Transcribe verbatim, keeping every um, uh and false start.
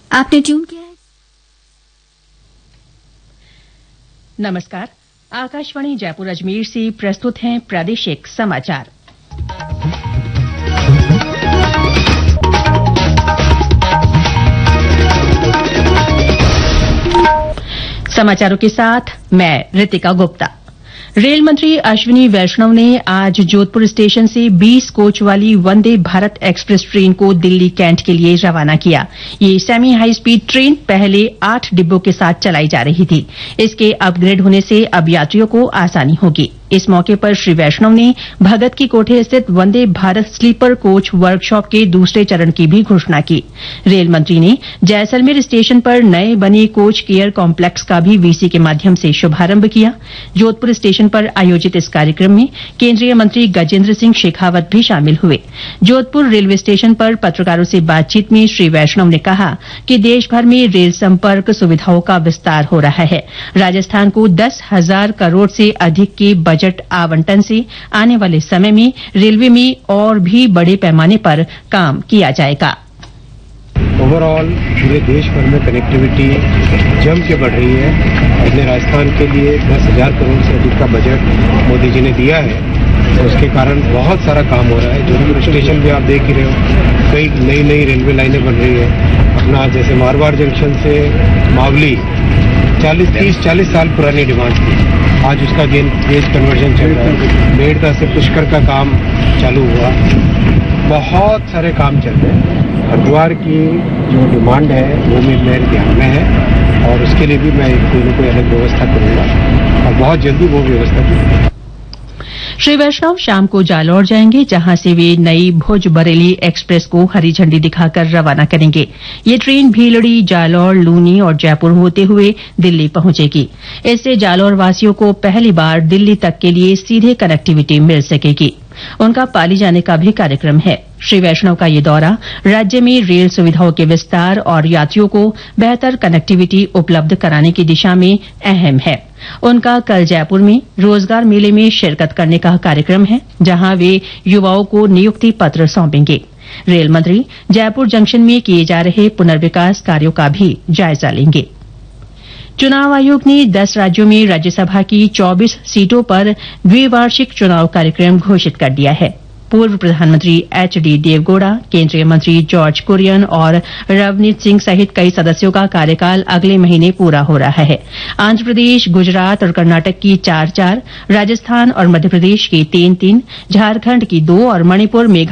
आपने ट्यून किया है। नमस्कार, आकाशवाणी जयपुर अजमेर से प्रस्तुत हैं प्रादेशिक समाचार। समाचारों के साथ मैं रितिका गुप्ता। रेल मंत्री अश्विनी वैष्णव ने आज जोधपुर स्टेशन से बीस कोच वाली वंदे भारत एक्सप्रेस ट्रेन को दिल्ली कैंट के लिए रवाना किया। ये सेमी हाई स्पीड ट्रेन पहले आठ डिब्बों के साथ चलाई जा रही थी। इसके अपग्रेड होने से अब यात्रियों को आसानी होगी। इस मौके पर श्री वैष्णव ने भगत की कोठी स्थित Vande Bharat sleeper coach workshop के दूसरे चरण की भी घोषणा की। रेल मंत्री ने जैसलमेर स्टेशन पर नए बने कोच केयर कॉम्प्लेक्स का भी वीसी के माध्यम से शुभारंभ किया। जोधपुर स्टेशन पर आयोजित इस कार्यक्रम में केंद्रीय मंत्री गजेंद्र सिंह शेखावत भी शामिल हुए। जोधपुर रेलवे स्टेशन पर पत्रकारों से बातचीत में श्री वैष्णव ने कहा कि देशभर में रेल संपर्क सुविधाओं का विस्तार हो रहा है। राजस्थान को दस हजार करोड़ से अधिक के बजट आवंटन से आने वाले समय में रेलवे में और भी बड़े पैमाने पर काम किया जाएगा। ओवरऑल पूरे देश भर में कनेक्टिविटी जम के बढ़ रही है। अपने राजस्थान के लिए दस हजार करोड़ से अधिक का बजट मोदी जी ने दिया है, तो उसके कारण बहुत सारा काम हो रहा है। जोधपुर स्टेशन भी आप देख ही रहे हो, कई नई नई रेलवे लाइनें बन रही है। अपना जैसे मारवाड़ जंक्शन से मावली चालीस तीस चालीस साल पुरानी डिमांड थी, आज उसका गेन गेज कन्वर्जन चल रहा है। मेड़ता से पुष्कर का काम चालू हुआ, बहुत सारे काम चल रहे हैं। हरिद्वार की जो डिमांड है वो भी मेरे ध्यान में है और उसके लिए भी मैं कोई न कोई अलग व्यवस्था करूंगा और बहुत जल्दी वो व्यवस्था करूंगा। श्री वैष्णव शाम को जालौर जाएंगे, जहां से वे नई भुज बरेली एक्सप्रेस को हरी झंडी दिखाकर रवाना करेंगे। ये ट्रेन भीलड़ी, जालौर, लूनी और जयपुर होते हुए दिल्ली पहुंचेगी। इससे जालौर वासियों को पहली बार दिल्ली तक के लिए सीधे कनेक्टिविटी मिल सकेगी। उनका पाली जाने का भी कार्यक्रम है। श्री वैष्णव का ये दौरा राज्य में रेल सुविधाओं के विस्तार और यात्रियों को बेहतर कनेक्टिविटी उपलब्ध कराने की दिशा में अहम है। उनका कल जयपुर में रोजगार मेले में शिरकत करने का कार्यक्रम है, जहां वे युवाओं को नियुक्ति पत्र सौंपेंगे। रेल मंत्री जयपुर जंक्शन में किए जा रहे पुनर्विकास कार्यों का भी जायजा लेंगे। चुनाव आयोग ने दस राज्यों में राज्यसभा की चौबीस सीटों पर द्विवार्षिक चुनाव कार्यक्रम घोषित कर दिया है। पूर्व प्रधानमंत्री एच डी देवगौड़ा, केंद्रीय मंत्री जॉर्ज कुरियन और रवनीत सिंह सहित कई सदस्यों का कार्यकाल अगले महीने पूरा हो रहा है। आंध्र प्रदेश, गुजरात और कर्नाटक की चार चार, राजस्थान और मध्य प्रदेश की तीन तीन, झारखंड की दो और मणिपुर, मेघालय